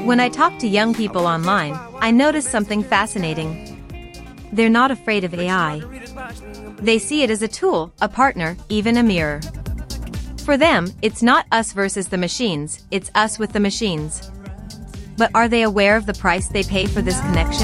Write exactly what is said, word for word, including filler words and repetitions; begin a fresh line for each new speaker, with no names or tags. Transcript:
When I talk to young people online, I notice something fascinating. They're not afraid of A I. They see it as a tool, a partner, even a mirror. For them, it's not us versus the machines, it's us with the machines. But are they aware of the price they pay for this connection?